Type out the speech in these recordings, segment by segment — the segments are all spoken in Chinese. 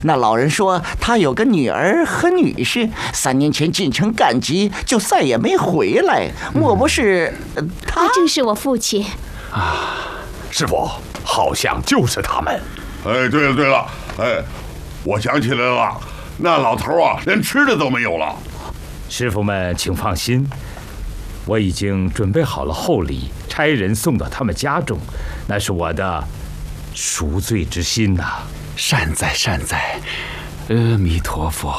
那老人说他有个女儿和女婿，3年前进城赶集，就再也没回来。莫不是他？ 正是我父亲啊！师傅，好像就是他们。 哎，对了，哎，我想起来了，那老头啊，连吃的都没有了。 师傅们，请放心，我已经准备好了厚礼，差人送到他们家中，那是我的赎罪之心呐。 善哉善哉，阿弥陀佛。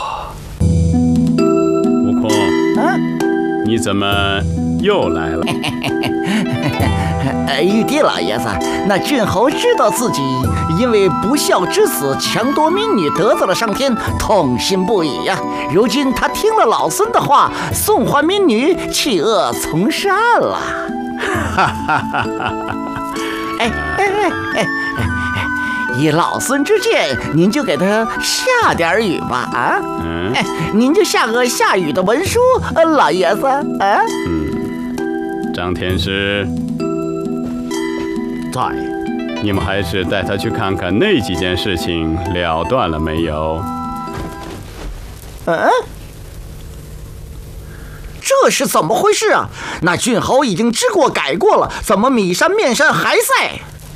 悟空，你怎么又来了？ 玉帝老爷子，那郡侯知道自己因为不孝之子强夺民女得罪了上天，痛心不已呀。如今他听了老孙的话，送还民女，弃恶从善了。以老孙之见，您就给他下点雨吧啊！您就下个下雨的文书，老爷子啊。 张天师在， 你们还是带他去看看那几件事情了断了没有？ 这是怎么回事啊？那郡侯已经知过改过了，怎么米山面山还在？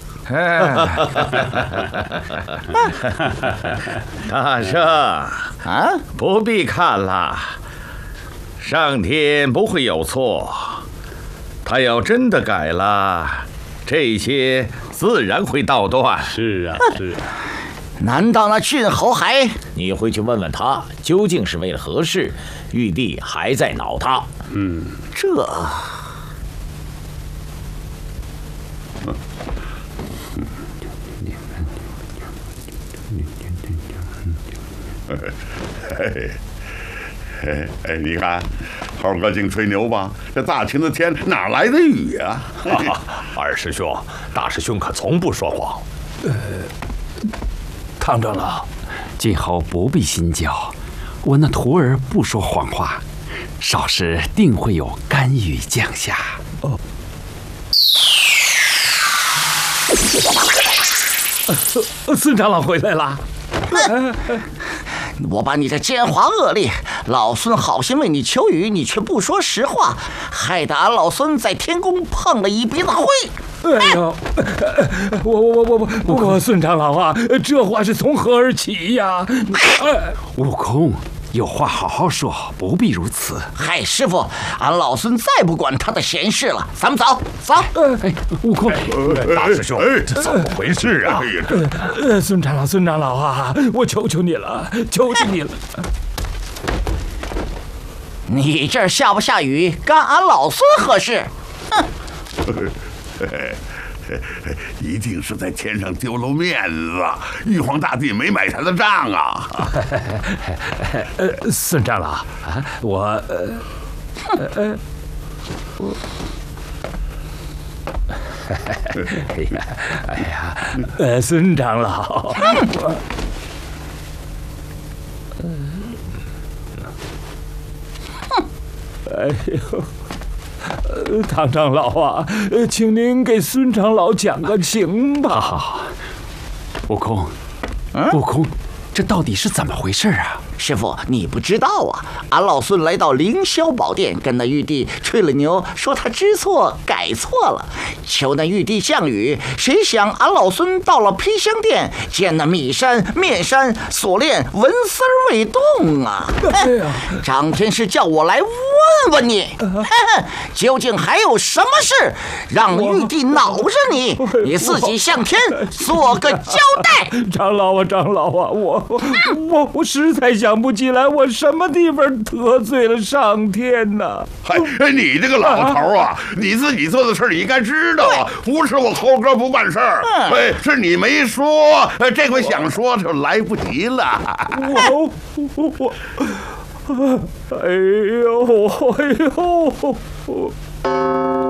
大圣不必看了，上天不会有错。他要真的改了，这些自然会道断。 是啊。 难道那郡侯还…… 你回去问问他，究竟是为了何事？玉帝还在恼他。 这…… 你看，猴哥净吹牛吧？这大晴的天哪来的雨啊？ 二师兄、大师兄可从不说谎。 唐长老，今后不必心焦，我那徒儿不说谎话，少时定会有甘雨降下。 孙长老回来了。 我把你这奸猾恶劣，老孙好心为你求雨，你却不说实话，害得俺老孙在天宫碰了一鼻子灰。 哎呦，我孙长老啊，这话是从何而起呀？ 悟空，有话好好说，不必如此。 嗨，师傅，俺老孙再不管他的闲事了，咱们走。 悟空， 大师兄，这怎么回事啊？孙长老啊，我求求你了，求求你了。 你这儿下不下雨，干俺老孙何事？ 一定是在天上丢了面子，玉皇大帝没买他的账啊！ 孙长老啊，我孙长老，哎呦。唐长老啊，请您给孙长老讲个情吧。 好，悟空，悟空，这到底是怎么回事啊？ 师傅，你不知道啊！俺老孙来到凌霄宝殿，跟那玉帝吹了牛，说他知错改错了，求那玉帝降雨。谁想俺老孙到了披香殿，见那米山、面山、锁链、纹丝未动啊！张天师叫我来问问你，究竟还有什么事让玉帝恼着你？你自己向天做个交代。 长老啊，我实在想不起来我什么地方得罪了上天呢？ 嗨，你这个老头啊，你自己做的事你应该知道啊，不是我猴哥不办事儿，是你没说，这回想说就来不及了。 哎呦！